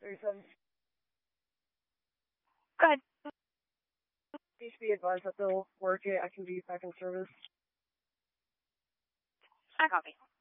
37. Go ahead. Please be advised that they'll work it. I can be back in service. I copy.